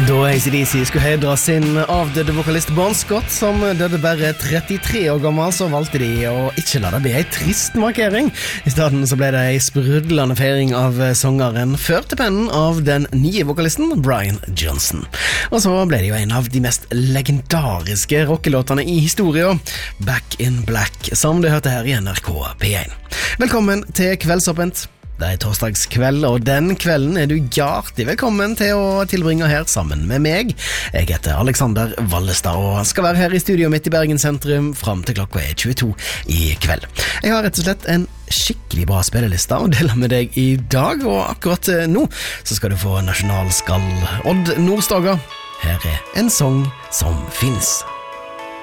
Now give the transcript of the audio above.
Da AC/DC skulle hedre sin avdøde vokalist Bon Scott, som døde bare 33 år gammel, så valgte de å ikke la det bli en trist markering. I stedet så ble det en sprudlende feiring av sangeren, ført til pennen av den nye vokalisten Brian Johnson. Og så ble det jo en av de mest legendariske rockelåtene i historien, Back in Black, som du hørte her i NRK P1. Velkommen til Kveldsåpent. Det torsdagskveld, og den kvelden du hjertelig velkommen til å tilbringe her sammen med meg. Jeg heter Alexander Vallestad, og skal være her i studio mitt i Bergen sentrum frem til klokka 22 i kveld. Jeg har rett og slett en skikkelig bra spilleliste å dele med deg i dag, og akkurat nå så skal du få nasjonalskall Odd Nordstoga. Her en sang som finnes.